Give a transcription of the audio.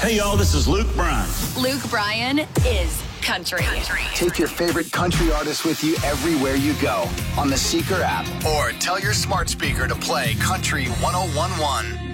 Hey, y'all, this is Luke Bryan. Luke Bryan is country. Take your favorite country artist with you everywhere you go on the Seeker app, or tell your smart speaker to play Country 1011.